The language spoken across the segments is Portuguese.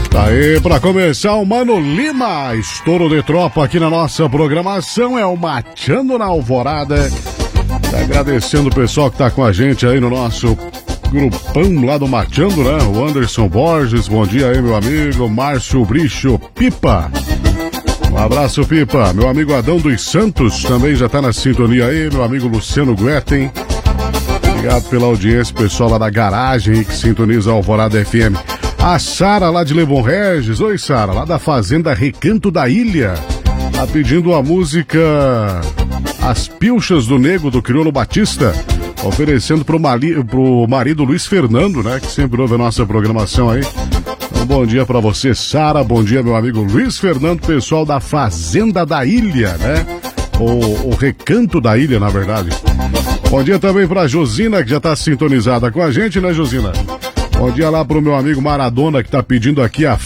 Aí, pra começar, o Mano Lima, estouro de tropa aqui na nossa programação, é o Mateando na Alvorada. Agradecendo o pessoal que tá com a gente aí no nosso grupão lá do Mateando, né? O Anderson Borges, bom dia aí, meu amigo. Márcio Bricho Pipa. Um abraço, Pipa. Meu amigo Adão dos Santos também já tá na sintonia aí. Meu amigo Luciano Guetem. Obrigado pela audiência, pessoal lá da garagem que sintoniza a Alvorada FM. A Sara lá de Lebon Regis. Oi, Sara, lá da Fazenda Recanto da Ilha. Tá pedindo a música As Pilchas do Nego, do Crioulo Batista. Oferecendo pro marido Luiz Fernando, né? Que sempre ouve a nossa programação aí. Então, bom dia pra você, Sara. Bom dia, meu amigo Luiz Fernando, pessoal da Fazenda da Ilha, né? O Recanto da Ilha, na verdade. Bom dia também pra Josina, que já tá sintonizada com a gente, né, Josina? Bom dia lá pro meu amigo Maradona, que tá pedindo aqui a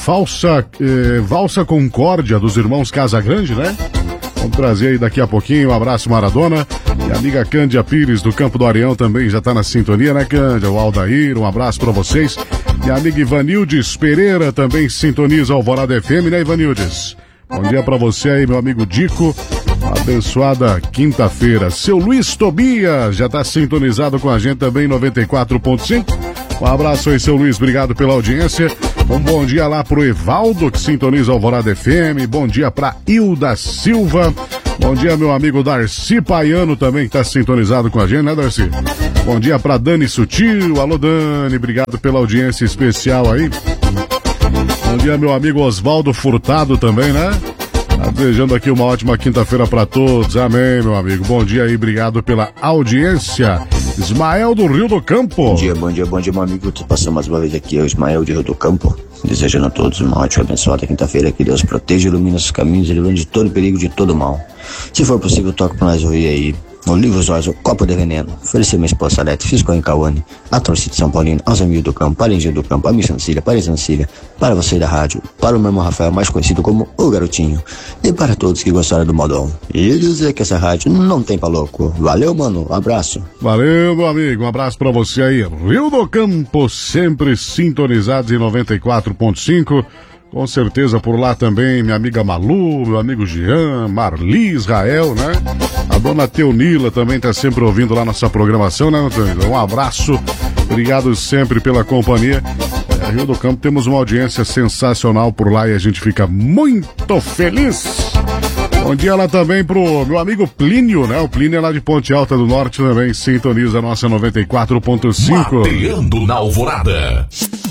Valsa Concórdia dos irmãos Casagrande, né? Vamos trazer aí daqui a pouquinho. Um abraço, Maradona. E a amiga Cândia Pires, do Campo do Areião, também já tá na sintonia, né, Cândia? O Aldair, um abraço pra vocês. E a amiga Ivanildes Pereira também sintoniza a Alvorada FM, né, Ivanildes? Bom dia pra você aí, meu amigo Dico. Abençoada quinta-feira. Seu Luiz Tobias já tá sintonizado com a gente também, 94.5. Um abraço aí, seu Luiz, obrigado pela audiência. Um bom dia lá pro Evaldo, que sintoniza a Alvorada FM. Bom dia pra Hilda Silva. Bom dia, meu amigo Darcy Paiano, também que tá sintonizado com a gente, né, Darcy? Bom dia pra Dani Sutil. Alô, Dani, obrigado pela audiência especial aí. Bom dia, meu amigo Osvaldo Furtado também, né? Desejando aqui uma ótima quinta-feira pra todos. Amém, meu amigo. Bom dia aí, obrigado pela audiência. Ismael do Rio do Campo. Bom dia, meu amigo. Tô passando mais uma vez aqui, é o Ismael de Rio do Campo. Desejando a todos uma ótima, abençoada quinta-feira. Que Deus proteja e ilumine os caminhos, livrando de todo perigo, de todo mal. Se for possível, toque pra nós ouvir aí no Livro Zóis, o Copo de Veneno. Oferecer minha esposa Salete, Fisco em Cauane, a torcida de São Paulino, aos amigos do campo, para Engenho do Campo, a Miss Ancília, para Isancília, para você da rádio, para o meu irmão Rafael, mais conhecido como o Garotinho, e para todos que gostaram do modão. E dizer que essa rádio não tem pra louco. Valeu, mano, um abraço. Valeu, meu amigo, um abraço pra você aí. Rio do Campo, sempre sintonizados em 94.5. Com certeza por lá também, minha amiga Malu, meu amigo Jean, Marli, Israel, né? A dona Teonila também tá sempre ouvindo lá nossa programação, né, Teonila? Um abraço, obrigado sempre pela companhia. Rio do Campo, temos uma audiência sensacional por lá e a gente fica muito feliz. Bom dia lá também pro meu amigo Plínio, né? O Plínio é lá de Ponte Alta do Norte também, sintoniza a nossa 94.5. Mateando na Alvorada.